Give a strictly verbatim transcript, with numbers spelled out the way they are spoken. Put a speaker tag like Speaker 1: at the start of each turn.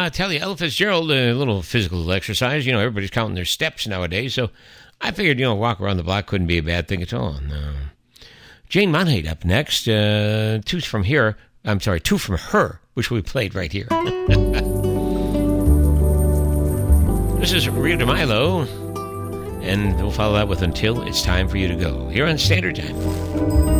Speaker 1: uh, tell you, Ella Fitzgerald, a little physical exercise. You know, everybody's counting their steps nowadays, so I figured, you know, walk around the block couldn't be a bad thing at all. No. Jane Monheit up next. Uh, two from here. I'm sorry, two from her, which we played right here. This is Rio DeMilo, and we'll follow that with Until It's Time for You to Go, here on Standard Time.